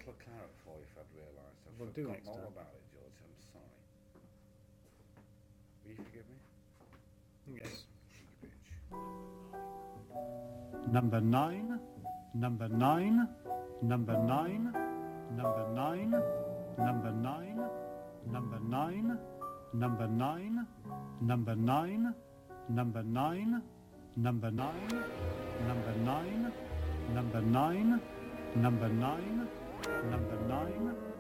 bottle of claret for you if I'd realised. I've Well, do forgotten next all time. about it, George. I'm sorry. Will you forgive me? Yes. Cheeky bitch. Number 9, number 9, number 9, number 9, number 9, number 9, number 9, number 9, number 9, number 9, number 9, number 9, number 9, number 9,